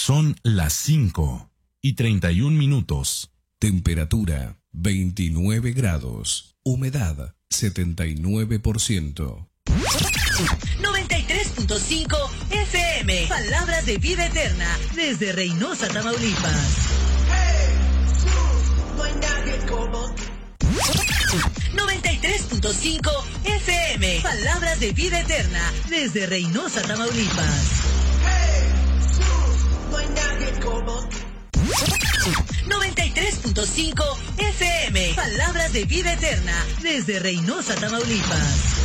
Son las 5:31. Temperatura 29 grados. Humedad 79%. 93.5 FM. Palabras de vida eterna desde Reynosa, Tamaulipas. No hay nadie como 93.5 FM. Palabras de vida eterna desde Reynosa, Tamaulipas. No hay nadie como 93.5 FM. Palabras de vida eterna desde Reynosa, Tamaulipas.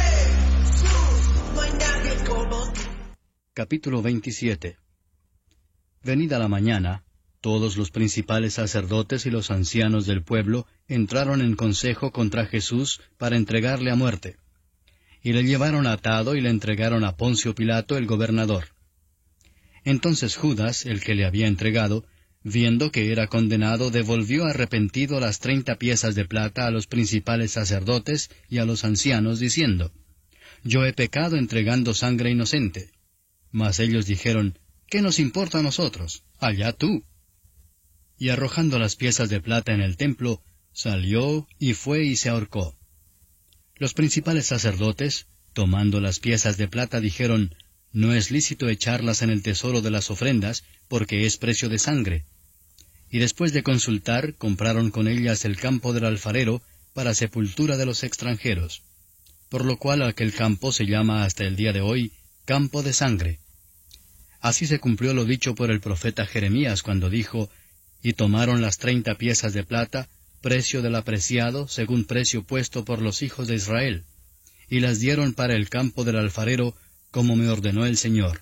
No hay nadie como. Capítulo 27. Venida la mañana, todos los principales sacerdotes y los ancianos del pueblo entraron en consejo contra Jesús para entregarle a muerte. Y le llevaron atado y le entregaron a Poncio Pilato, el gobernador. Entonces Judas, el que le había entregado, viendo que era condenado, devolvió arrepentido las 30 piezas de plata a los principales sacerdotes y a los ancianos, diciendo: Yo he pecado entregando sangre inocente. Mas ellos dijeron: ¿Qué nos importa a nosotros? Allá tú. Y arrojando las piezas de plata en el templo, salió y fue y se ahorcó. Los principales sacerdotes, tomando las piezas de plata, dijeron: No es lícito echarlas en el tesoro de las ofrendas, porque es precio de sangre. Y después de consultar, compraron con ellas el campo del alfarero para sepultura de los extranjeros. Por lo cual aquel campo se llama hasta el día de hoy Campo de Sangre. Así se cumplió lo dicho por el profeta Jeremías cuando dijo: Y tomaron las 30 piezas de plata, precio del apreciado, según precio puesto por los hijos de Israel, y las dieron para el campo del alfarero, como me ordenó el Señor.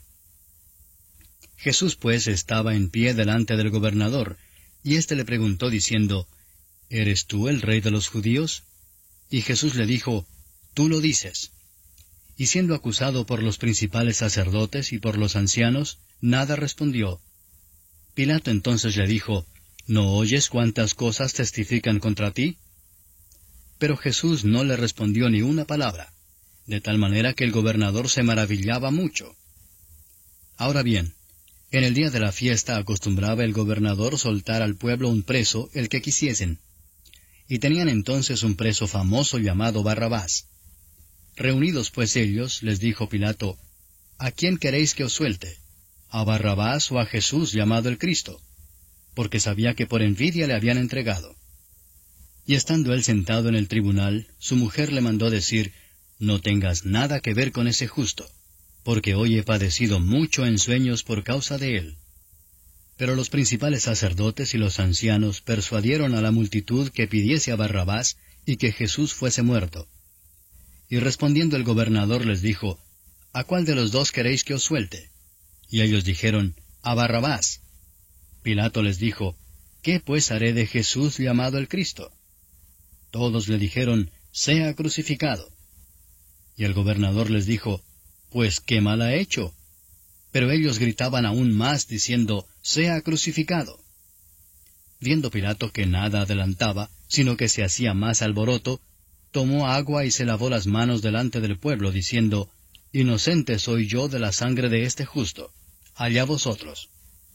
Jesús pues estaba en pie delante del gobernador, y éste le preguntó diciendo: ¿Eres tú el rey de los judíos? Y Jesús le dijo: Tú lo dices. Y siendo acusado por los principales sacerdotes y por los ancianos, nada respondió. Pilato entonces le dijo: ¿No oyes cuántas cosas testifican contra ti? Pero Jesús no le respondió ni una palabra, de tal manera que el gobernador se maravillaba mucho. Ahora bien, en el día de la fiesta acostumbraba el gobernador soltar al pueblo un preso, el que quisiesen. Y tenían entonces un preso famoso llamado Barrabás. Reunidos pues ellos, les dijo Pilato: ¿A quién queréis que os suelte? ¿A Barrabás o a Jesús llamado el Cristo? Porque sabía que por envidia le habían entregado. Y estando él sentado en el tribunal, su mujer le mandó decir: No tengas nada que ver con ese justo, porque hoy he padecido mucho en sueños por causa de él. Pero los principales sacerdotes y los ancianos persuadieron a la multitud que pidiese a Barrabás y que Jesús fuese muerto. Y respondiendo el gobernador les dijo: ¿A cuál de los dos queréis que os suelte? Y ellos dijeron: A Barrabás. Pilato les dijo: ¿Qué pues haré de Jesús llamado el Cristo? Todos le dijeron: Sea crucificado. Y el gobernador les dijo: Pues qué mal ha hecho. Pero ellos gritaban aún más, diciendo: Sea crucificado. Viendo Pilato que nada adelantaba, sino que se hacía más alboroto, tomó agua y se lavó las manos delante del pueblo, diciendo: Inocente soy yo de la sangre de este justo, allá vosotros.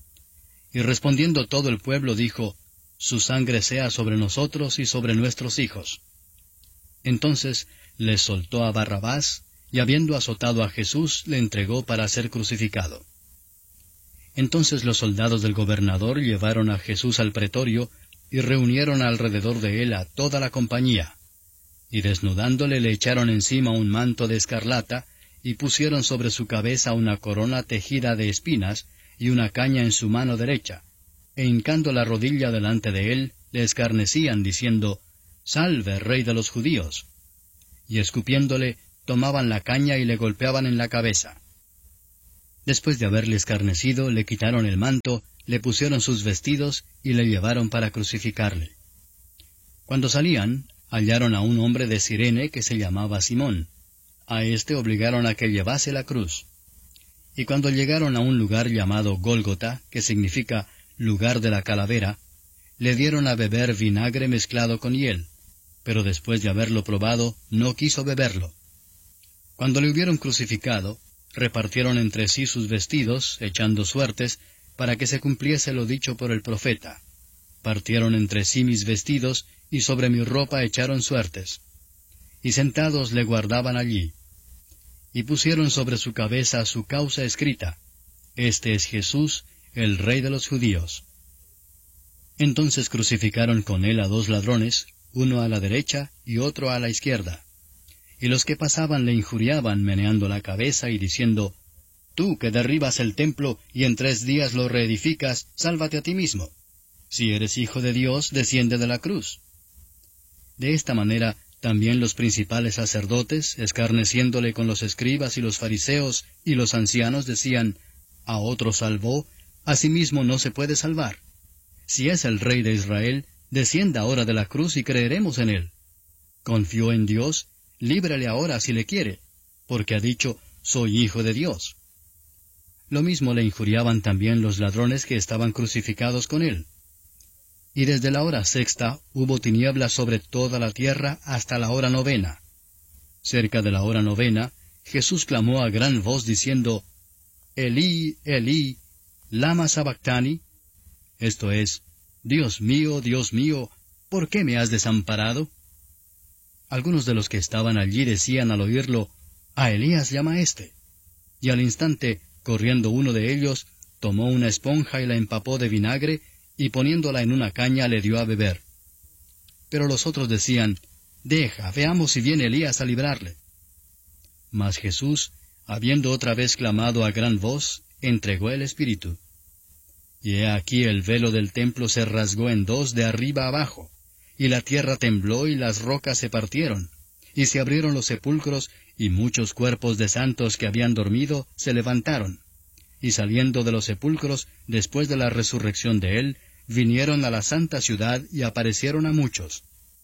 Y respondiendo todo el pueblo dijo: Su sangre sea sobre nosotros y sobre nuestros hijos. Entonces les soltó a Barrabás, y habiendo azotado a Jesús, le entregó para ser crucificado. Entonces los soldados del gobernador llevaron a Jesús al pretorio, y reunieron alrededor de él a toda la compañía. Y desnudándole le echaron encima un manto de escarlata, y pusieron sobre su cabeza una corona tejida de espinas, y una caña en su mano derecha, e hincando la rodilla delante de él, le escarnecían, diciendo: Salve, rey de los judíos. Y escupiéndole, tomaban la caña y le golpeaban en la cabeza. Después de haberle escarnecido, le quitaron el manto, le pusieron sus vestidos, y le llevaron para crucificarle. Cuando salían, hallaron a un hombre de Cirene que se llamaba Simón. A éste obligaron a que llevase la cruz. Y cuando llegaron a un lugar llamado Gólgota, que significa lugar de la calavera, le dieron a beber vinagre mezclado con hiel, pero después de haberlo probado, no quiso beberlo. Cuando le hubieron crucificado, repartieron entre sí sus vestidos, echando suertes, para que se cumpliese lo dicho por el profeta. Partieron entre sí mis vestidos, y sobre mi ropa echaron suertes. Y sentados le guardaban allí. Y pusieron sobre su cabeza su causa escrita: Este es Jesús, el Rey de los Judíos. Entonces crucificaron con él a 2 ladrones, uno a la derecha y otro a la izquierda. Y los que pasaban le injuriaban, meneando la cabeza y diciendo: Tú que derribas el templo y en 3 días lo reedificas, sálvate a ti mismo. Si eres hijo de Dios, desciende de la cruz. De esta manera, también los principales sacerdotes, escarneciéndole con los escribas y los fariseos y los ancianos, decían: A otro salvó, a sí mismo no se puede salvar. Si es el Rey de Israel, descienda ahora de la cruz y creeremos en él. Confió en Dios, líbrale ahora si le quiere, porque ha dicho: Soy hijo de Dios. Lo mismo le injuriaban también los ladrones que estaban crucificados con él. Y desde la hora 6 hubo tinieblas sobre toda la tierra hasta la hora 9. Cerca de la hora 9, Jesús clamó a gran voz diciendo: Elí, Elí, lama sabactani. Esto es: Dios mío, ¿por qué me has desamparado? Algunos de los que estaban allí decían al oírlo: A Elías llama éste. Y al instante, corriendo uno de ellos, tomó una esponja y la empapó de vinagre, y poniéndola en una caña le dio a beber. Pero los otros decían: Deja, veamos si viene Elías a librarle. Mas Jesús, habiendo otra vez clamado a gran voz, entregó el Espíritu. Y he aquí el velo del templo se rasgó en 2 de arriba abajo, y la tierra tembló y las rocas se partieron, y se abrieron los sepulcros, y muchos cuerpos de santos que habían dormido se levantaron. Y saliendo de los sepulcros, después de la resurrección de él, vinieron a la santa ciudad y aparecieron a muchos.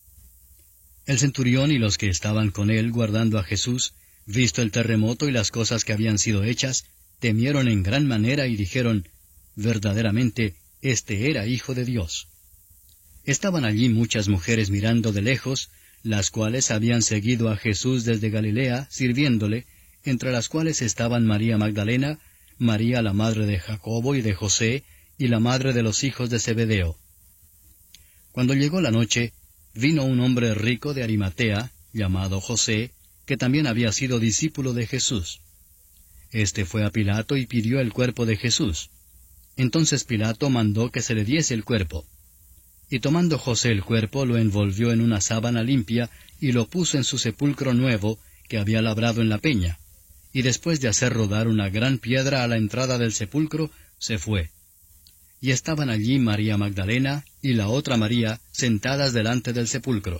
El centurión y los que estaban con él guardando a Jesús, visto el terremoto y las cosas que habían sido hechas, temieron en gran manera y dijeron: Verdaderamente, este era Hijo de Dios. Estaban allí muchas mujeres mirando de lejos, las cuales habían seguido a Jesús desde Galilea, sirviéndole, entre las cuales estaban María Magdalena, María la madre de Jacobo y de José, y la madre de los hijos de Zebedeo. Cuando llegó la noche, vino un hombre rico de Arimatea, llamado José, que también había sido discípulo de Jesús. Este fue a Pilato y pidió el cuerpo de Jesús. Entonces Pilato mandó que se le diese el cuerpo. Y tomando José el cuerpo, lo envolvió en una sábana limpia, y lo puso en su sepulcro nuevo, que había labrado en la peña. Y después de hacer rodar una gran piedra a la entrada del sepulcro, se fue. Y estaban allí María Magdalena y la otra María sentadas delante del sepulcro.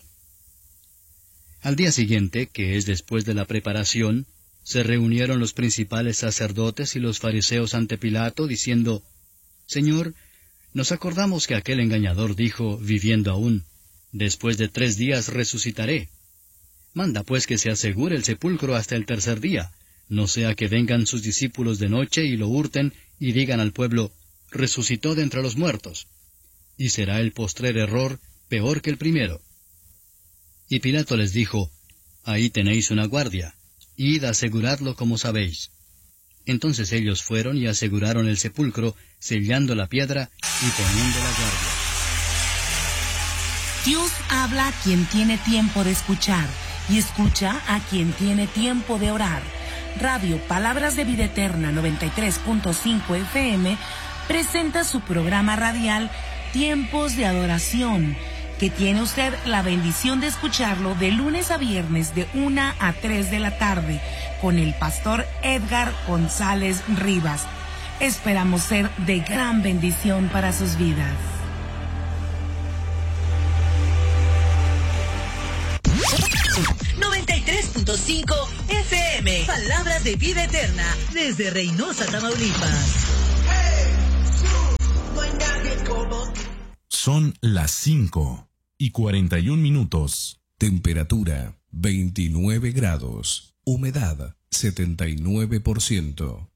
Al día siguiente, que es después de la preparación, se reunieron los principales sacerdotes y los fariseos ante Pilato, diciendo: Señor, nos acordamos que aquel engañador dijo, viviendo aún: Después de 3 días resucitaré. Manda pues que se asegure el sepulcro hasta el 3er día, no sea que vengan sus discípulos de noche y lo hurten y digan al pueblo: resucitó de entre los muertos. Y será el postrer error peor que el primero. Y Pilato les dijo: Ahí tenéis una guardia, id a aseguradlo como sabéis. Entonces ellos fueron y aseguraron el sepulcro, sellando la piedra y poniendo la guardia. Dios habla a quien tiene tiempo de escuchar y escucha a quien tiene tiempo de orar. Radio Palabras de Vida Eterna 93.5 FM presenta su programa radial Tiempos de Adoración, que tiene usted la bendición de escucharlo de lunes a viernes de 1 a 3 de la tarde con el pastor Edgar González Rivas. Esperamos ser de gran bendición para sus vidas. FM, Palabras de Vida Eterna, desde Reynosa, Tamaulipas. Son las 5:41. Temperatura 29 grados. Humedad 79%.